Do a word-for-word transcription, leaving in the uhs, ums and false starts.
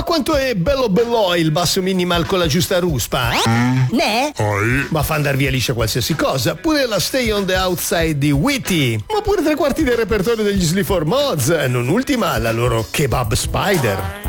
Ma quanto è bello bello il basso minimal con la giusta ruspa? Ne? Ma fa andar via liscia qualsiasi cosa. Pure la Stay on the Outside di Witty. Ma pure tre quarti del repertorio degli Sleaford Mods. Non ultima la loro Kebab Spider.